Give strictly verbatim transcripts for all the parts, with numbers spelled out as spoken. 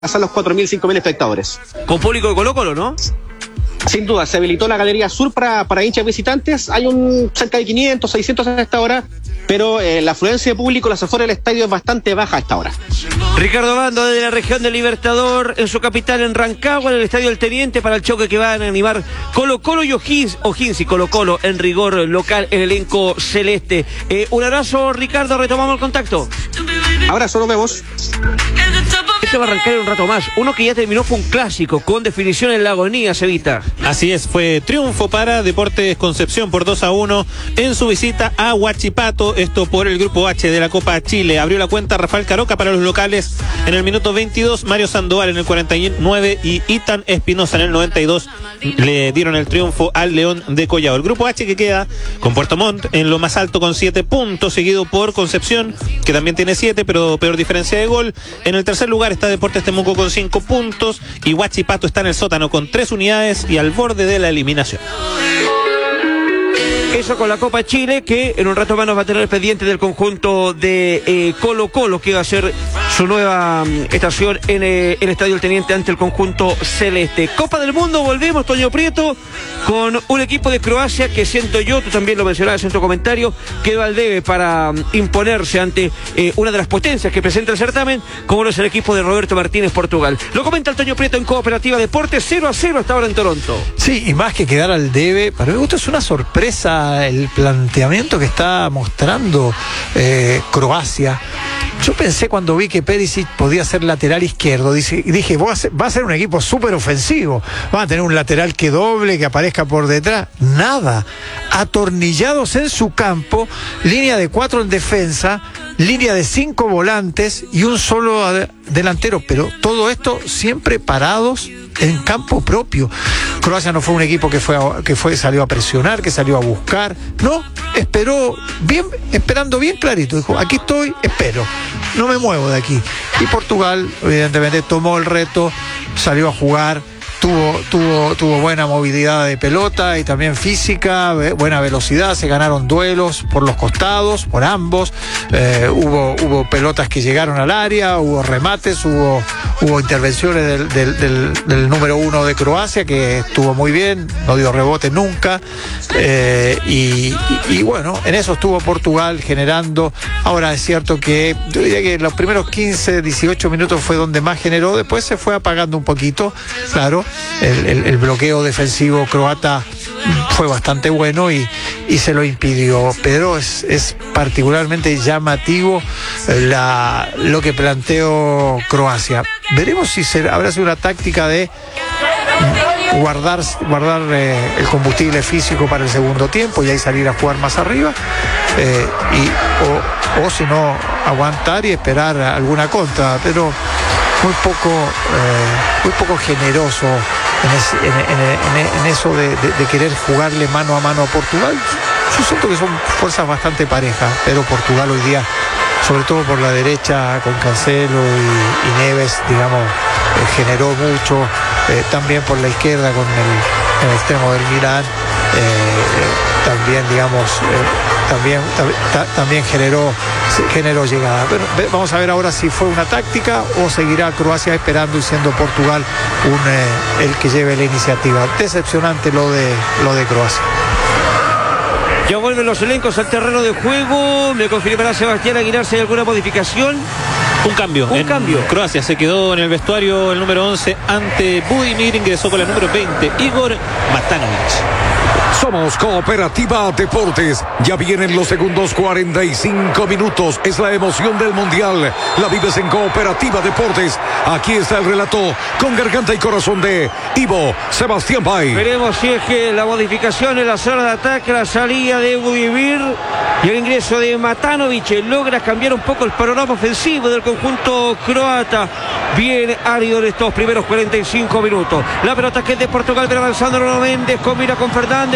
pasar los cuatro mil, cinco mil espectadores. Con público de Colo-Colo, ¿no? Sin duda, se habilitó la Galería Sur para, para hinchas visitantes. Hay un cerca de quinientos, seiscientos a esta hora, pero eh, la afluencia de público, las afueras del estadio es bastante baja a esta hora. Ricardo Bando desde la región del Libertador, en su capital, en Rancagua, en el Estadio del Teniente, para el choque que van a animar Colo-Colo y O'Higgins, O'Higgins y Colo-Colo en rigor local, el elenco celeste. Eh, un abrazo, Ricardo, retomamos el contacto. Abrazo, nos vemos. Este va a arrancar en un rato más. Uno que ya terminó fue un clásico, con definición en la agonía, Cevita. Así es, fue triunfo para Deportes Concepción por dos a uno en su visita a Huachipato, esto por el grupo H de la Copa Chile. Abrió la cuenta Rafael Caroca para los locales en el minuto veintidós, Mario Sandoval en el cuarenta y nueve y Itan Espinosa en el noventa y dos le dieron el triunfo al León de Collao. El grupo H que queda con Puerto Montt en lo más alto con siete puntos, seguido por Concepción, que también tiene siete, pero peor diferencia de gol. En el tercer lugar está Deportes Temuco con cinco puntos y Huachipato está en el sótano con tres unidades y al borde de la eliminación. Eso con la Copa Chile, que en un rato más nos va a tener el pendiente del conjunto de eh, Colo-Colo, que va a ser su nueva um, estación en eh, el Estadio del Teniente ante el conjunto celeste. Copa del Mundo, volvemos, Toño Prieto, con un equipo de Croacia que siento yo, tú también lo mencionabas en tu comentario, quedó al debe para um, imponerse ante eh, una de las potencias que presenta el certamen, como lo es el equipo de Roberto Martínez, Portugal. Lo comenta el Toño Prieto en Cooperativa Deportes, cero a cero hasta ahora en Toronto. Sí, y más que quedar al debe, para mí esto es una sorpresa el planteamiento que está mostrando eh, Croacia. Yo pensé cuando vi que Perisic podía ser lateral izquierdo, dije, dije va a ser, va a ser un equipo súper ofensivo, va a tener un lateral que doble, que aparezca por detrás. Nada, atornillados en su campo, línea de cuatro en defensa, línea de cinco volantes y un solo delantero, pero todo esto siempre parados en campo propio. Croacia no fue un equipo que fue, a, que fue salió a presionar, que salió a buscar, no, esperó bien, esperando bien clarito, dijo, aquí estoy, espero, no me muevo de aquí. Y Portugal evidentemente tomó el reto, salió a jugar, tuvo, tuvo, tuvo buena movilidad de pelota y también física, buena velocidad, se ganaron duelos por los costados, por ambos, eh, hubo, hubo pelotas que llegaron al área, hubo remates, hubo, hubo intervenciones del, del, del, del número uno de Croacia, que estuvo muy bien, no dio rebote nunca, eh, y, y, y bueno, en eso estuvo Portugal generando. Ahora es cierto que yo diría que los primeros quince, dieciocho minutos fue donde más generó, después se fue apagando un poquito, claro. El, el, el bloqueo defensivo croata fue bastante bueno y, y se lo impidió, pero es, es particularmente llamativo la, lo que planteó Croacia. Veremos si se, habrá sido una táctica de guardar, guardar eh, el combustible físico para el segundo tiempo y ahí salir a jugar más arriba, eh, y, o, o si no aguantar y esperar alguna contra, pero muy poco eh, muy poco generoso en, ese, en, en, en, en eso de, de, de querer jugarle mano a mano a Portugal. Yo siento que son fuerzas bastante parejas, pero Portugal hoy día, sobre todo por la derecha con Cancelo y, y Neves, digamos, eh, generó mucho, eh, también por la izquierda con el, el extremo del Milán, eh, eh, también digamos eh, también ta, también generó generó llegada. Pero vamos a ver ahora si fue una táctica o seguirá Croacia esperando y siendo Portugal un, eh, el que lleve la iniciativa. Decepcionante lo de lo de Croacia. Ya vuelven los elencos al terreno de juego. Me confirmará Sebastián Aguilar si hay alguna modificación. Un cambio. Un en cambio. Croacia se quedó en el vestuario el número once ante Budimir, ingresó con el número veinte, Igor Matanovic. Somos Cooperativa Deportes. Ya vienen los segundos cuarenta y cinco minutos. Es la emoción del Mundial. La vives en Cooperativa Deportes. Aquí está el relato con garganta y corazón de Ivo Sebastián Bay. Veremos si es que la modificación en la zona de ataque, la salida de Budimir y el ingreso de Matanovic logra cambiar un poco el panorama ofensivo del conjunto croata. Bien árido en estos primeros cuarenta y cinco minutos. La pelota que es de Portugal, pero avanzando Nuno Méndez, combina con Fernández.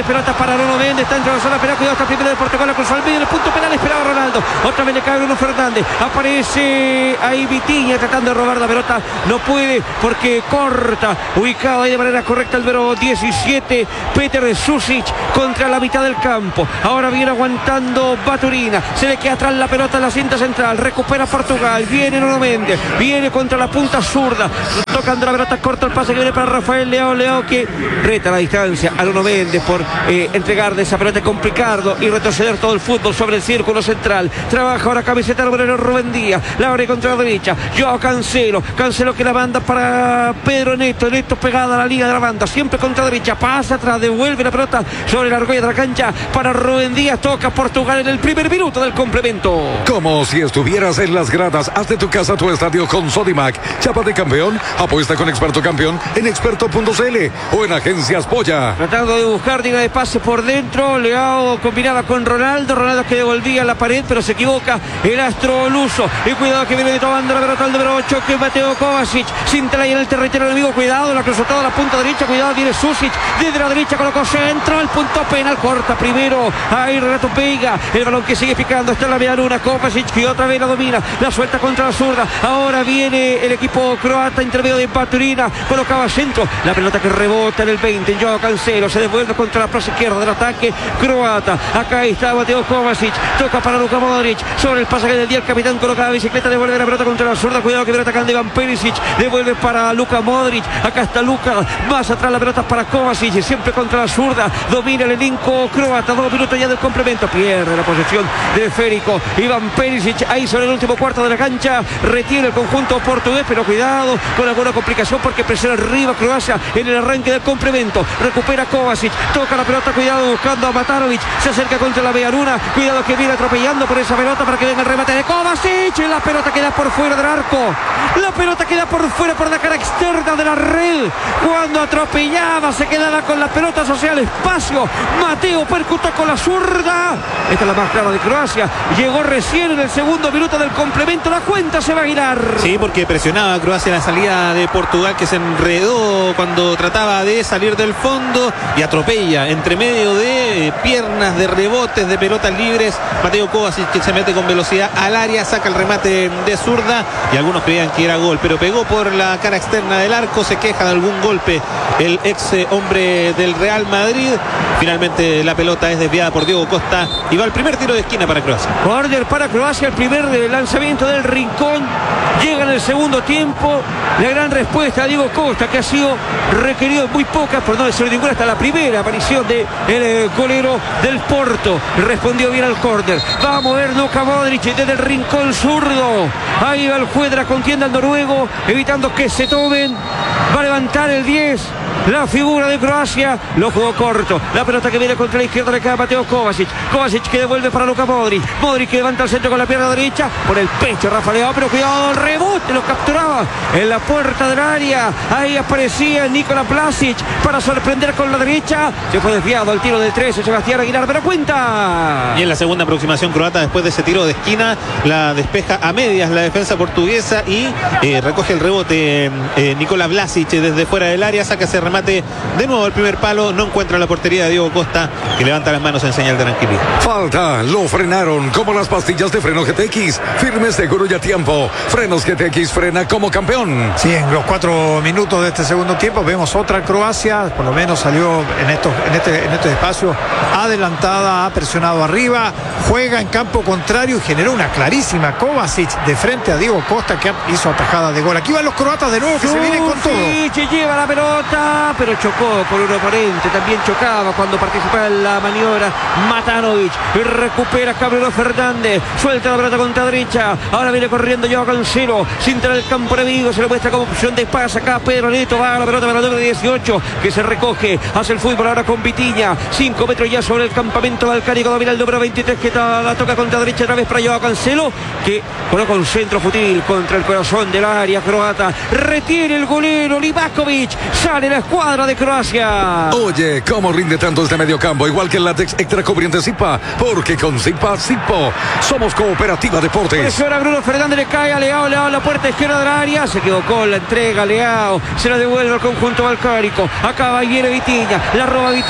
pelota para Bruno Méndez, está dentro de la zona penal, cuidado, está primero de Portugal, cruzó al medio del punto penal, esperaba Ronaldo, otra vez le cae Bruno Fernández, aparece ahí Vitinha tratando de robar la pelota, no puede porque corta, ubicado ahí de manera correcta el número diecisiete, Peter Susic contra la mitad del campo, ahora viene aguantando Baturina, se le queda atrás la pelota en la cinta central, recupera Portugal, viene Bruno Méndez, viene contra la punta zurda, tocando la pelota corta, el pase que viene para Rafael Leao, Leao que reta la distancia a Bruno Méndez por eh, entregar de esa pelota, complicado y retroceder todo el fútbol sobre el círculo central, trabaja ahora camiseta número Rubén Díaz, la abre contra la derecha, Joao Cancelo, Cancelo que la manda para Pedro Neto, Neto pegada a la línea de la banda, siempre contra la derecha, pasa atrás, devuelve la pelota sobre la argolla de la cancha para Rubén Díaz, toca Portugal en el primer minuto del complemento. Como si estuvieras en las gradas, haz de tu casa tu estadio con Sodimac. Chapa de campeón, apuesta con Experto Campeón en experto punto c l o en Agencias Polla. Tratando de buscar diga de pase por dentro, Leao combinaba con Ronaldo, Ronaldo que devolvía la pared, pero se equivoca el astro luso, y cuidado que viene tomando la pelota el número ocho, que es Mateo Kovacic, sin ahí en el territorio enemigo, cuidado, la cruzó toda la punta derecha, cuidado, viene Susic, desde la derecha colocó centro, el punto penal, corta primero, ahí Renato Veiga, el balón que sigue picando, está en la media luna, Kovacic que otra vez la domina, la suelta contra la zurda, ahora viene el equipo croata, intermedio de Baturina, colocaba centro, la pelota que rebota en el veinte, Joao Cancelo, se devuelve contra la plaza izquierda del ataque croata, acá está Mateo Kovacic, toca para Luka Modric, sobre el pasaje del día, el capitán coloca la bicicleta, devuelve la pelota contra la zurda, cuidado que viene atacando Iván Perisic, devuelve para Luka Modric, acá está Luka, más atrás la pelota para Kovacic, siempre contra la zurda, domina el elenco croata, dos minutos ya del complemento, pierde la posesión de esférico, Iván Perisic, ahí sobre el último cuarto de la cancha, retiene el conjunto portugués, pero cuidado con alguna complicación porque presiona arriba Croacia en el arranque del complemento, recupera Kovacic, toca la pelota, cuidado buscando a Matanovic, se acerca contra la Bellanuna, cuidado que viene atropellando por esa pelota para que venga el remate de Kovacic, y la pelota queda por fuera del arco, la pelota queda por fuera por la cara externa de la red, cuando atropellaba se quedaba con la pelota hacia el espacio, Mateo percutó con la zurda, esta es la más clara de Croacia, llegó recién en el segundo minuto del complemento, la cuenta se va a girar. Sí, porque presionaba a Croacia la salida de Portugal, que se enredó cuando trataba de salir del fondo y atropella entre medio de piernas, de rebotes, de pelotas libres, Mateo Kovacic, que se mete con velocidad al área, saca el remate de zurda y algunos creían que era gol, pero pegó por la cara externa del arco, se queja de algún golpe el ex hombre del Real Madrid, finalmente la pelota es desviada por Diego Costa y va el primer tiro de esquina para Croacia. Corner para Croacia, el primer lanzamiento del rincón, llega en el segundo tiempo, la gran respuesta a Diego Costa, que ha sido requerido muy pocas, por no decir ninguna, hasta la primera aparición del de golero del Porto, respondió bien al córner, va a mover Luka Modric desde el rincón zurdo, ahí va el juez de la contienda, el noruego, evitando que se tomen, va a levantar el diez, la figura de Croacia, lo jugó corto, la pelota que viene contra la izquierda le queda a Mateo Kovacic, Kovacic que devuelve para Luka Modric, Modric que levanta el centro con la pierna derecha, por el pecho Rafa Leao, pero cuidado, el rebote, lo capturaba en la puerta del área, ahí aparecía Nikola Vlasic para sorprender con la derecha, se fue desviado al tiro de tres, Sebastián Aguilar, pero cuenta. Y en la segunda aproximación croata, después de ese tiro de esquina, la despeja a medias la defensa portuguesa y eh, recoge el rebote eh, Nikola Vlasic desde fuera del área, saca ese remate de nuevo al primer palo, no encuentra la portería de Diego Costa, que levanta las manos en señal de tranquilidad. Falta, lo frenaron como las pastillas de freno G T X, firme, seguro y a tiempo. Frenos G T X frena como campeón. Sí, en los cuatro minutos de este segundo tiempo vemos otra Croacia, por lo menos salió en estos, en este, en este espacio adelantada, ha presionado arriba, juega en campo contrario y generó una clarísima Kovacic de frente a Diego Costa, que hizo atajada de gol. Aquí van los croatas de nuevo, que se vienen con todo. Sí, lleva la pelota, pero chocó con un oponente, también chocaba cuando participaba en la maniobra Matanovic, recupera Gabriel Fernández, suelta la pelota contra derecha, ahora viene corriendo Joao Cancelo, sin tener el campo enemigo, se le muestra como opción de pase acá Pedro Neto, va a la pelota para el número dieciocho, que se recoge, hace el fútbol ahora con Vitinha, cinco metros ya sobre el campamento balcánico, domina el número veintitrés, que la toca contra derecha otra vez para Joao Cancelo, que coloca un centro futil contra el corazón del área croata, retiene el golero Livakovic, sale la escuadra de Croacia. Oye, ¿cómo rinde tanto este mediocampo? Igual que el látex extra cubriente Zipa, porque con Zipa, Zipo, somos Cooperativa Deportes. Presiona Bruno Fernández, le cae a Leao, Leao a la puerta izquierda del área, se equivocó, la entrega Leao, se la devuelve al conjunto balcánico, acaba y viene Vitinha, la roba Vitinha.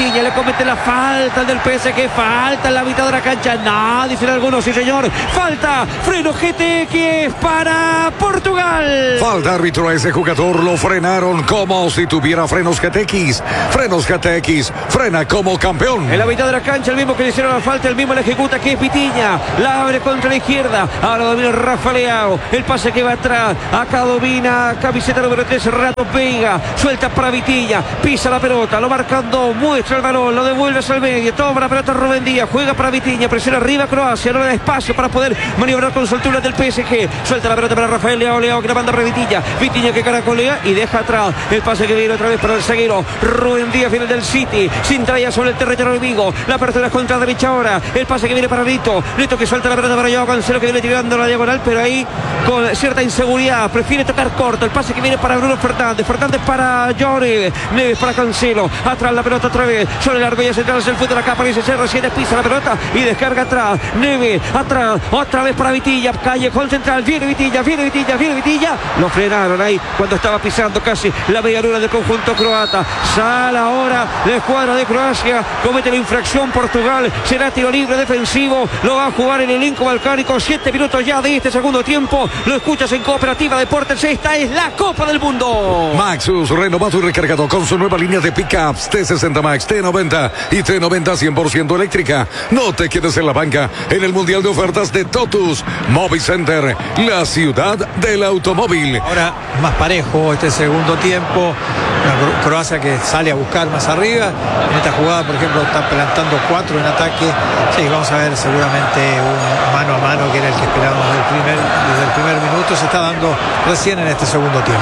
Vitiña, le comete la falta del P S G, falta en la mitad de la cancha, no, dicen algunos, sí señor, falta, freno G T X para Portugal. Falta árbitro a ese jugador, lo frenaron como si tuviera frenos G T X. Frenos G T X, frena como campeón. En la mitad de la cancha, el mismo que le hicieron la falta, el mismo la ejecuta, que es Vitiña, la abre contra la izquierda, ahora domina Rafa Leao, el pase que va atrás, acá domina camiseta número tres, Rato Veiga, suelta para Vitiña, pisa la pelota, lo marcando, muestra el balón, lo devuelve al medio, toma la pelota Rubén Díaz, juega para Vitiña, presiona arriba Croacia, no le da espacio para poder maniobrar con su altura del P S G, suelta la pelota para Rafael Leao, Leao que la manda para Vitiña, Vitiña que caracolea y deja atrás, el pase que viene otra vez para el zaguero, Rubén Díaz viene del City, sin tralla sobre el terreno enemigo, la apertura contra derecha ahora, el pase que viene para Nito, Nito que suelta la pelota para Joao Cancelo que viene tirando la diagonal, pero ahí con cierta inseguridad, prefiere tocar corto, el pase que viene para Bruno Fernández, Fernández para Joao Neves, Neves para Cancelo, atrás la pelota otra vez, sobre el argolla central hacia el fútbol, acá aparece C R siete, pisa la pelota y descarga atrás, Neves, atrás, otra vez para Vitilla, Callejón central, viene Vitilla, viene Vitilla, viene Vitilla, lo frenaron ahí cuando estaba pisando casi la media luna del conjunto croata, sale ahora la escuadra de Croacia, comete la infracción Portugal, será tiro libre defensivo, lo va a jugar el elenco balcánico, siete minutos ya de este segundo tiempo, lo escuchas en Cooperativa Deportes, esta es la Copa del Mundo. Maxus, renovado y recargado con su nueva línea de pickups T sesenta Max, T noventa y T noventa cien por ciento eléctrica. No te quedes en la banca en el Mundial de Ofertas de Totus Movicenter, la ciudad del automóvil. Ahora más parejo este segundo tiempo, una Croacia que sale a buscar más arriba, en esta jugada por ejemplo está plantando cuatro en ataque, sí, vamos a ver seguramente un mano a mano que era el que esperábamos desde el primer, desde el primer minuto, se está dando recién en este segundo tiempo.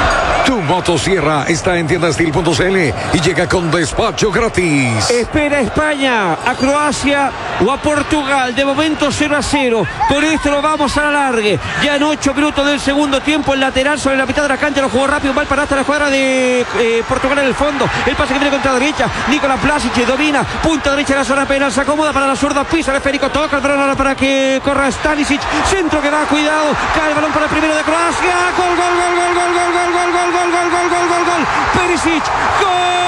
Tu motosierra está en tienda steel punto c l y llega con despacho gratis. Espera España a Croacia o a Portugal. De momento cero a cero. Con esto lo vamos a la largue. Ya en ocho minutos del segundo tiempo, el lateral sobre la mitad de la cancha lo jugó rápido. Mal para hasta la cuadra de eh, Portugal en el fondo. El pase que viene contra la derecha. Nicolás Plasic domina. Punta derecha de la zona penal. Se acomoda para la zurda. Pisa el esférico. Toca el balón ahora para que corra Stanisic. Centro que va. Cuidado. Cae el balón para el primero de Croacia. Gol, gol, gol, gol, gol, gol, gol, gol, gol, gol, gol, gol, gol, gol, gol, gol. Perisic. Gol.